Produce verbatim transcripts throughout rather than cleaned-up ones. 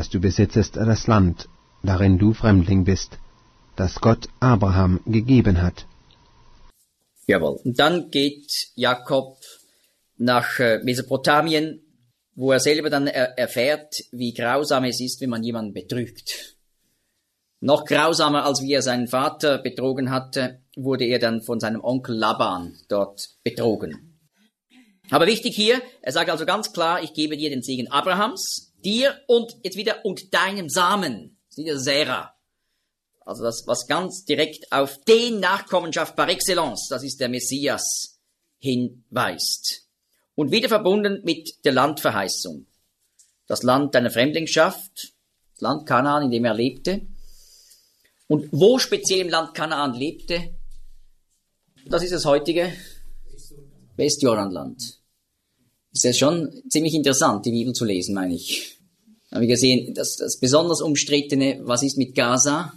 dass du besitzest das Land, darin du Fremdling bist, das Gott Abraham gegeben hat. Jawohl. Und dann geht Jakob nach Mesopotamien, wo er selber dann er- erfährt, wie grausam es ist, wenn man jemanden betrügt. Noch grausamer, als wie er seinen Vater betrogen hatte, wurde er dann von seinem Onkel Laban dort betrogen. Aber wichtig hier, er sagt also ganz klar, ich gebe dir den Segen Abrahams, dir und jetzt wieder und deinem Samen, das ist wieder Sarah. Also das, was ganz direkt auf den Nachkommenschaft par excellence, das ist der Messias, hinweist. Und wieder verbunden mit der Landverheißung. Das Land deiner Fremdlingschaft, das Land Kanaan, in dem er lebte. Und wo speziell im Land Kanaan lebte, das ist das heutige Westjordanland. Ist ja schon ziemlich interessant, die Bibel zu lesen, meine ich. Haben wir gesehen, das, das besonders umstrittene, was ist mit Gaza,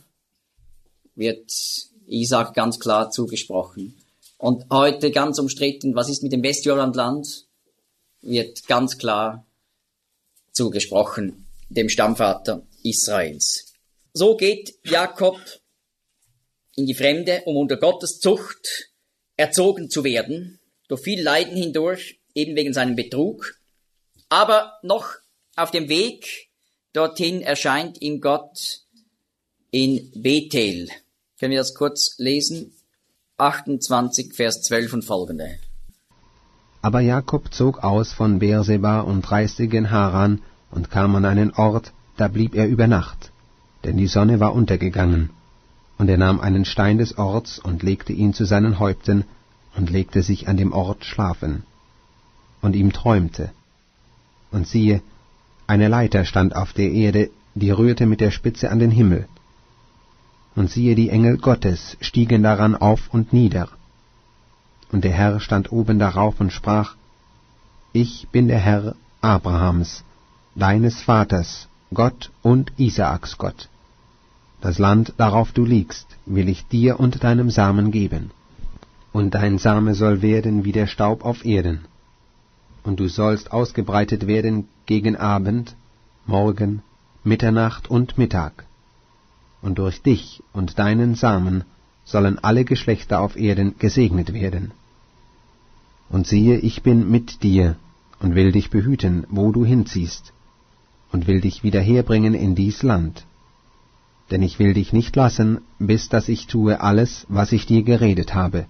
wird Isaac ganz klar zugesprochen. Und heute ganz umstritten, was ist mit dem Westjordanland, wird ganz klar zugesprochen, dem Stammvater Israels. So geht Jakob in die Fremde, um unter Gottes Zucht erzogen zu werden, durch viel Leiden hindurch, eben wegen seinem Betrug. Aber noch auf dem Weg dorthin erscheint ihm Gott in Bethel. Können wir das kurz lesen? achtundzwanzig, Vers zwölf und folgende. Aber Jakob zog aus von Beerseba und reiste gen Haran und kam an einen Ort, da blieb er über Nacht, denn die Sonne war untergegangen. Und er nahm einen Stein des Orts und legte ihn zu seinen Häupten und legte sich an dem Ort schlafen. Und ihm träumte. Und siehe, eine Leiter stand auf der Erde, die rührte mit der Spitze an den Himmel. Und siehe, die Engel Gottes stiegen daran auf und nieder. Und der Herr stand oben darauf und sprach, Ich bin der Herr Abrahams, deines Vaters, Gott und Isaaks Gott. Das Land, darauf du liegst, will ich dir und deinem Samen geben. Und dein Same soll werden wie der Staub auf Erden. Und du sollst ausgebreitet werden gegen Abend, Morgen, Mitternacht und Mittag. Und durch dich und deinen Samen sollen alle Geschlechter auf Erden gesegnet werden. Und siehe, ich bin mit dir und will dich behüten, wo du hinziehst, und will dich wieder herbringen in dies Land. Denn ich will dich nicht lassen, bis dass ich tue alles, was ich dir geredet habe.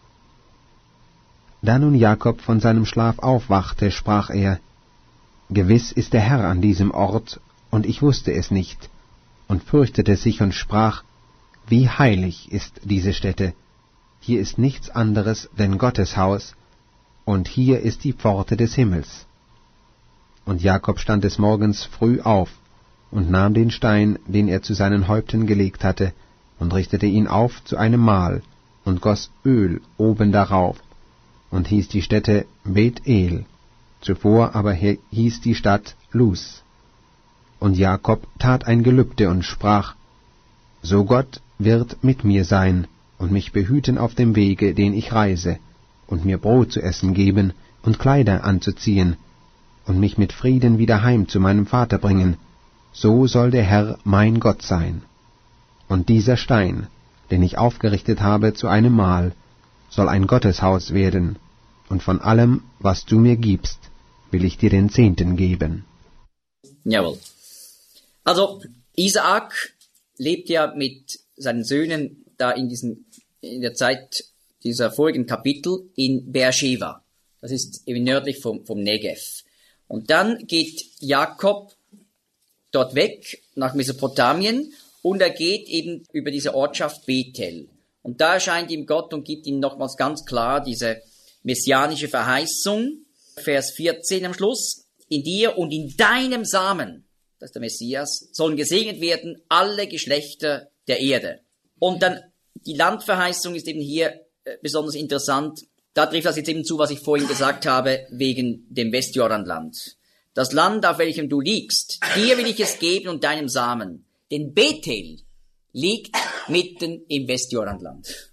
Da nun Jakob von seinem Schlaf aufwachte, sprach er, Gewiss ist der Herr an diesem Ort, und ich wusste es nicht, und fürchtete sich und sprach, Wie heilig ist diese Stätte, hier ist nichts anderes denn Gottes Haus, und hier ist die Pforte des Himmels. Und Jakob stand des Morgens früh auf, und nahm den Stein, den er zu seinen Häupten gelegt hatte, und richtete ihn auf zu einem Mahl, und goss Öl oben darauf, und hieß die Stätte Beth-El, zuvor aber hieß die Stadt Luz. Und Jakob tat ein Gelübde und sprach, So Gott wird mit mir sein und mich behüten auf dem Wege, den ich reise, und mir Brot zu essen geben und Kleider anzuziehen, und mich mit Frieden wieder heim zu meinem Vater bringen, so soll der Herr mein Gott sein. Und dieser Stein, den ich aufgerichtet habe zu einem Mahl, soll ein Gotteshaus werden, und von allem, was du mir gibst, will ich dir den Zehnten geben. Jawohl. Also, Isaak lebt ja mit seinen Söhnen da in diesen, in der Zeit dieser vorigen Kapitel in Beersheba. Das ist eben nördlich vom, vom Negev. Und dann geht Jakob dort weg nach Mesopotamien und er geht eben über diese Ortschaft Bethel. Und da erscheint ihm Gott und gibt ihm nochmals ganz klar diese messianische Verheißung. Vers vierzehn am Schluss. In dir und in deinem Samen, das ist der Messias, sollen gesegnet werden alle Geschlechter der Erde. Und dann die Landverheißung ist eben hier äh, besonders interessant. Da trifft das jetzt eben zu, was ich vorhin gesagt habe, wegen dem Westjordanland. Das Land, auf welchem du liegst, dir will ich es geben und deinem Samen. Denn Bethel liegt mitten im Westjordanland.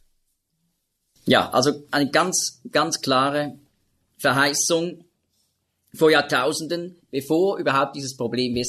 Ja, also eine ganz, ganz klare Verheißung vor Jahrtausenden, bevor überhaupt dieses Problem